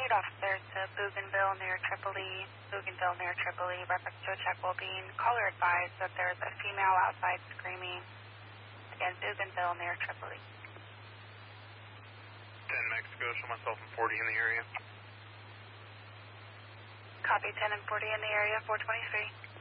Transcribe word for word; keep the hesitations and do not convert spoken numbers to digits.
eight officers to Bougainville near Tripoli, Bougainville near Tripoli, reference to a check well-being. Caller advised that there's a female outside screaming. Again, Bougainville near Tripoli. ten Mexico, show myself in forty in the area. Copy, ten and forty in the area, four twenty-three.